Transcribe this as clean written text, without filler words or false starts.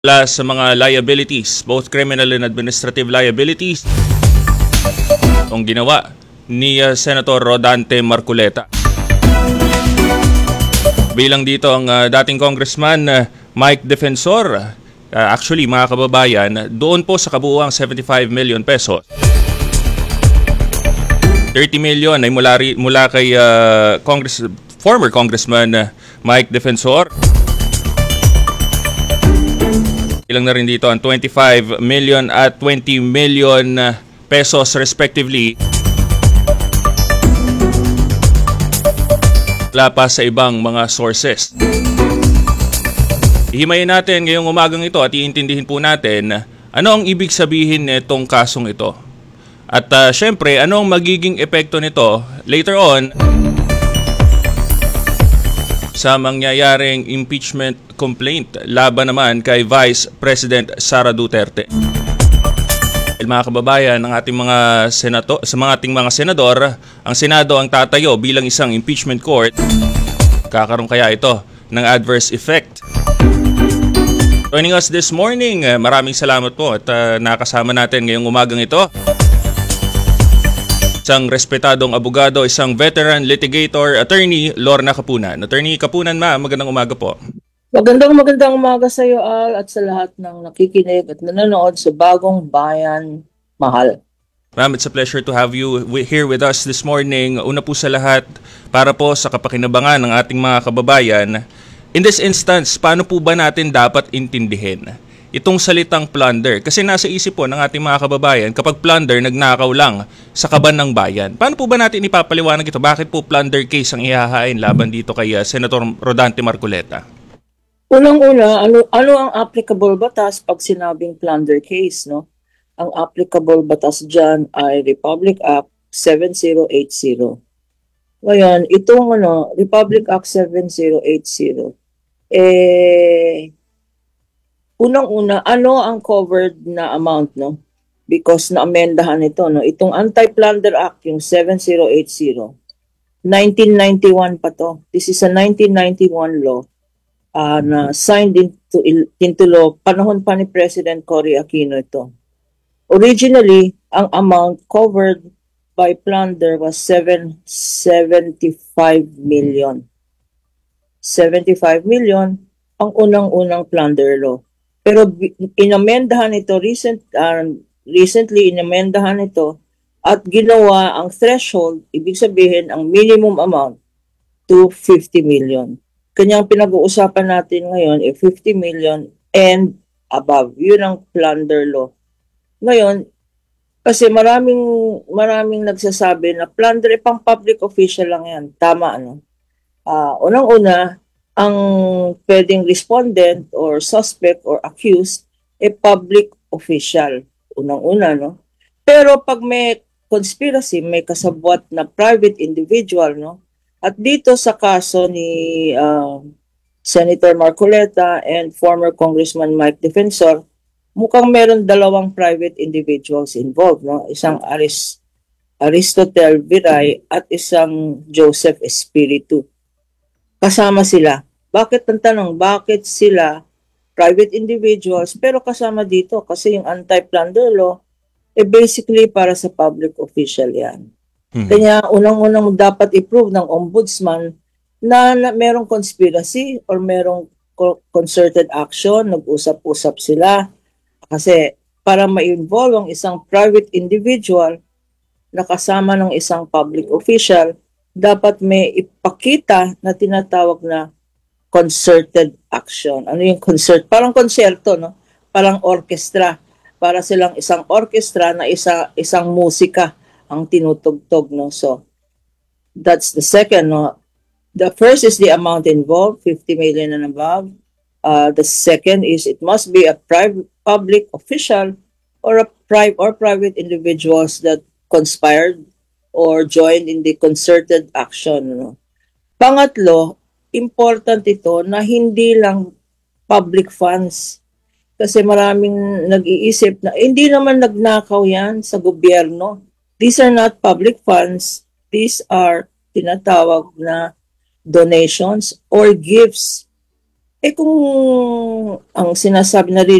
Sa mga liabilities, both criminal and administrative liabilities, ang ginawa ni Senator Rodante Marcoleta. Bilang dito ang dating Congressman Mike Defensor, actually mga kababayan, doon po sa kabuuang 75 million pesos. 30 million ay mula kay former Congressman Mike Defensor. Ilang na rin dito ang 25 million at 20 million pesos respectively. Wala pa sa ibang mga sources. Ihimayin natin ngayong umagang ito at iintindihin po natin ano ang ibig sabihin nitong kasong ito. At syempre, ano ang magiging epekto nito later on sa mangyayaring impeachment complaint laban naman kay Vice President Sara Duterte. Mga kababayan, ng ating mga ating mga senador, ang Senado ang tatayo bilang isang impeachment court. Kakaroon kaya ito ng adverse effect? Joining us this morning, maraming salamat po at nakasama natin ngayong umagang ito. Isang respetadong abogado, isang veteran litigator, Attorney Lorna Kapunan. Attorney Kapunan, magandang umaga po. Magandang umaga sa iyo, Al, at sa lahat ng nakikinig at nanonood sa Bagong Bayan Mahal. Ma'am, it's a pleasure to have you here with us this morning. Una po sa lahat, para po sa kapakinabangan ng ating mga kababayan, in this instance, paano po ba natin dapat intindihin itong salitang plunder? Kasi nasa isip po ng ating mga kababayan, kapag plunder, nagnakaw lang sa kaban ng bayan. Paano po ba natin ipapaliwanag ito? Bakit po plunder case ang ihahain laban dito kay Senator Rodante Marcoleta? Unang-una, ano ang applicable batas pag sinabing plunder case, no? Ang applicable batas dyan ay Republic Act 7080. Ngayon, itong Republic Act 7080, unang-una, ano ang covered na amount, no? Because na-amendahan ito, no? Itong Anti-Plunder Act, yung 7080, 1991 pa to. This is a 1991 law na signed into law panahon pa ni President Cory Aquino ito. Originally, ang amount covered by plunder was 75 million. 75 million ang unang-unang plunder law. Pero inamendahan ito recently inamendahan ito at ginawa ang threshold, ibig sabihin ang minimum amount to 50 million. Kanyang pinag-uusapan natin ngayon 50 million and above. Yun ang plunder law. Ngayon, kasi maraming nagsasabi na plunder pang public official lang yan. Tama, ano? Unang-una, ang pwedeng respondent or suspect or accused public official. Unang-una, no? Pero pag may conspiracy, may kasabwat na private individual, no? At dito sa kaso ni Senator Marcoleta and former Congressman Mike Defensor, mukhang meron dalawang private individuals involved, no? Isang Aristotle Viray at isang Joseph Espiritu. Kasama sila. Bakit ang tanong? Bakit sila private individuals pero kasama dito? Kasi yung anti-plunder law, basically para sa public official yan. Kanya unang-unang dapat i-prove ng ombudsman na merong conspiracy or merong concerted action, nag-usap-usap sila. Kasi para ma-involve ang isang private individual na kasama ng isang public official, dapat may ipakita na tinatawag na concerted action. Ano yung concert? Parang konserto, no? Parang orchestra. Para silang isang orchestra na isang musika ang tinutugtog, no? So, that's the second, no? The first is the amount involved, 50 million and above. The second is it must be a private public official or private individuals that conspired or joined in the concerted action, no? Pangatlo, important ito na hindi lang public funds. Kasi maraming nag-iisip na hindi naman nagnakaw yan sa gobyerno. These are not public funds. These are tinatawag na donations or gifts Eh kung ang sinasabi na